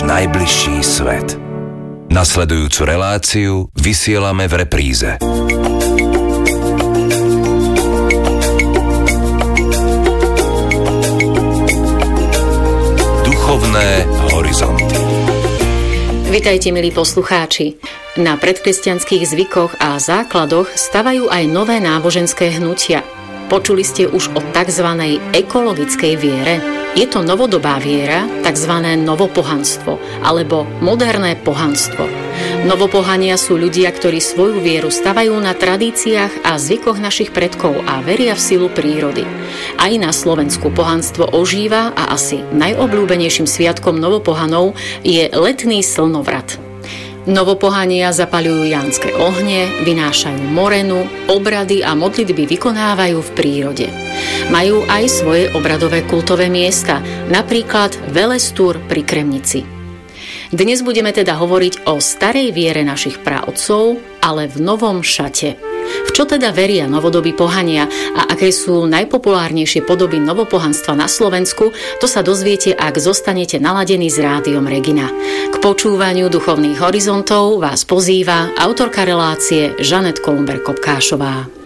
najbližší svet. Nasledujúcu reláciu vysielame v repríze. Duchovné horizonty. Vitajte, milí poslucháči. Na predkresťanských zvykoch a základoch stavajú aj nové náboženské hnutia. Počuli ste už o tzv. Ekologickej viere? Je to novodobá viera, tzv. Novopohanstvo alebo moderné pohanstvo. Novopohania sú ľudia, ktorí svoju vieru stavajú na tradíciách a zvykoch našich predkov a veria v silu prírody. Aj na Slovensku pohanstvo ožíva a asi najobľúbenejším sviatkom novopohanov je letný slnovrat. Novopohania zapaľujú jánske ohne, vynášajú morenu, obrady a modlitby vykonávajú v prírode. Majú aj svoje obradové kultové miesta, napríklad Velestúr pri Kremnici. Dnes budeme teda hovoriť o starej viere našich praotcov, ale v novom šate. V čo teda veria novodobí pohania a aké sú najpopulárnejšie podoby novopohanstva na Slovensku, to sa dozviete, ak zostanete naladení s Rádiom Regina. K počúvaniu Duchovných horizontov vás pozýva autorka relácie Žanet Kolumber-Kopkášová.